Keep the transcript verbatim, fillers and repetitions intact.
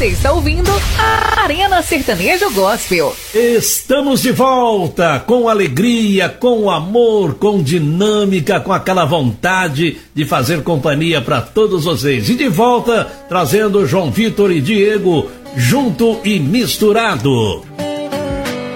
Você está ouvindo a Arena Sertanejo Gospel. Estamos de volta com alegria, com amor, com dinâmica, com aquela vontade de fazer companhia para todos vocês. E de volta trazendo João Vitor e Diego junto e misturado.